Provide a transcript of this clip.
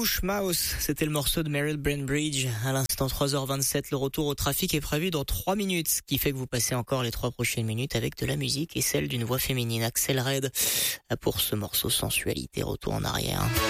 Bush Mouse, c'était le morceau de Meryl Bainbridge. À l'instant 3h27, le retour au trafic est prévu dans 3 minutes, ce qui fait que vous passez encore les 3 prochaines minutes avec de la musique et celle d'une voix féminine. Axel Red pour ce morceau Sensualité, retour en arrière.